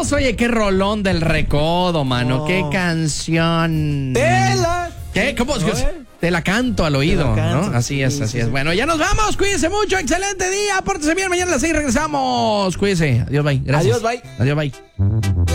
vámonos. Oye, qué rolón del Recodo, mano. Qué canción. ¿Qué? ¿Cómo? Te la canto al oído, ¿no? Así es. Bueno, ya nos vamos. Cuídense mucho. Excelente día. Pórtense bien. Mañana a las 6 regresamos. Cuídense. Adiós, bye. Gracias. Adiós, bye. Adiós, bye.